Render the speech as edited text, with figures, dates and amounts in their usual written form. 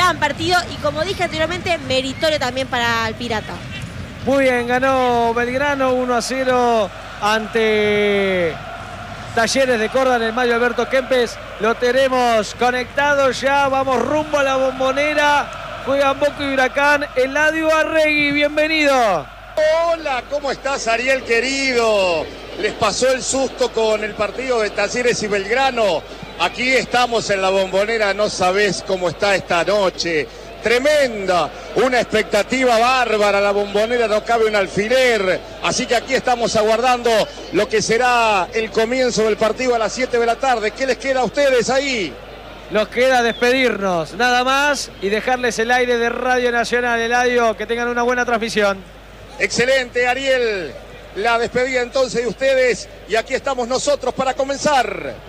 gran partido y, como dije anteriormente, meritorio también para el Pirata. Muy bien, ganó Belgrano 1-0 ante Talleres de Córdoba en el Mario Alberto Kempes. Lo tenemos conectado ya, vamos rumbo a la Bombonera. Juegan Boca y Huracán. Eladio Arregui, bienvenido. Hola, ¿cómo estás, Ariel querido? ¿Les pasó el susto con el partido de Talleres y Belgrano? Aquí estamos en la Bombonera, no sabés cómo está esta noche. Tremenda, una expectativa bárbara, la Bombonera no cabe un alfiler, así que aquí estamos aguardando lo que será el comienzo del partido a las 7 de la tarde. ¿Qué les queda a ustedes ahí? Nos queda despedirnos, nada más, y dejarles el aire de Radio Nacional. Eladio, que tengan una buena transmisión. Excelente, Ariel, la despedida entonces de ustedes, y aquí estamos nosotros para comenzar.